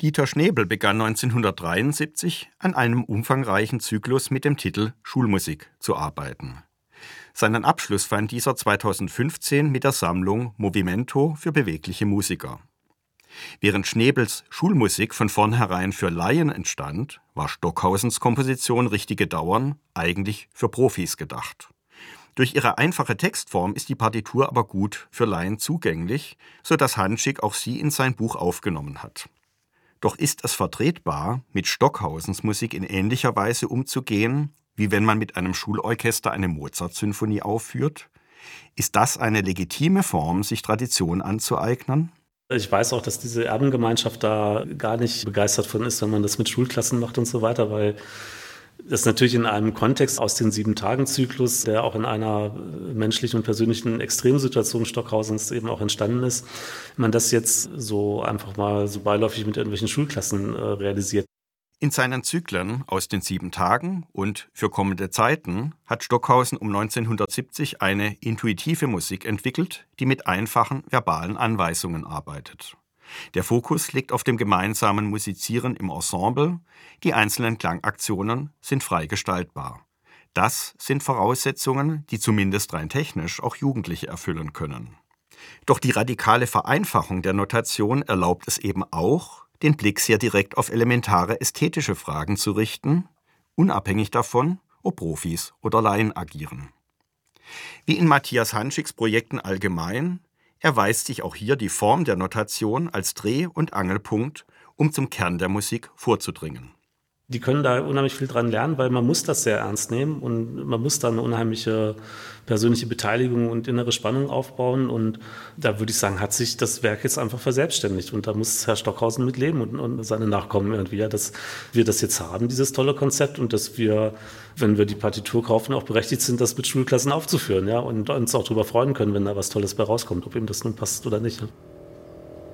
Dieter Schnebel begann 1973 an einem umfangreichen Zyklus mit dem Titel Schulmusik zu arbeiten. Seinen Abschluss fand dieser 2015 mit der Sammlung Movimento für bewegliche Musiker. Während Schnebels Schulmusik von vornherein für Laien entstand, war Stockhausens Komposition Richtige Dauern eigentlich für Profis gedacht. Durch ihre einfache Textform ist die Partitur aber gut für Laien zugänglich, sodass Hanschig auch sie in sein Buch aufgenommen hat. Doch ist es vertretbar, mit Stockhausens Musik in ähnlicher Weise umzugehen, wie wenn man mit einem Schulorchester eine Mozart-Symphonie aufführt? Ist das eine legitime Form, sich Tradition anzueignen? Ich weiß auch, dass diese Erbengemeinschaft da gar nicht begeistert von ist, wenn man das mit Schulklassen macht und so weiter, weil das natürlich in einem Kontext aus den 7-Tagen-Zyklus, der auch in einer menschlichen und persönlichen Extremsituation Stockhausens eben auch entstanden ist, man das jetzt so einfach mal so beiläufig mit irgendwelchen Schulklassen realisiert. In seinen Zyklen aus den 7 Tagen und für kommende Zeiten hat Stockhausen um 1970 eine intuitive Musik entwickelt, die mit einfachen verbalen Anweisungen arbeitet. Der Fokus liegt auf dem gemeinsamen Musizieren im Ensemble, die einzelnen Klangaktionen sind frei gestaltbar. Das sind Voraussetzungen, die zumindest rein technisch auch Jugendliche erfüllen können. Doch die radikale Vereinfachung der Notation erlaubt es eben auch, den Blick sehr direkt auf elementare ästhetische Fragen zu richten, unabhängig davon, ob Profis oder Laien agieren. Wie in Matthias Hanschigs Projekten allgemein, erweist sich auch hier die Form der Notation als Dreh- und Angelpunkt, um zum Kern der Musik vorzudringen. Die können da unheimlich viel dran lernen, weil man muss das sehr ernst nehmen und man muss da eine unheimliche persönliche Beteiligung und innere Spannung aufbauen. Und da würde ich sagen, hat sich das Werk jetzt einfach verselbstständigt. Und da muss Herr Stockhausen mit leben und seine Nachkommen irgendwie, ja, dass wir das jetzt haben, dieses tolle Konzept, und dass wir, wenn wir die Partitur kaufen, auch berechtigt sind, das mit Schulklassen aufzuführen, ja, und uns auch darüber freuen können, wenn da was Tolles bei rauskommt, ob ihm das nun passt oder nicht. Ja.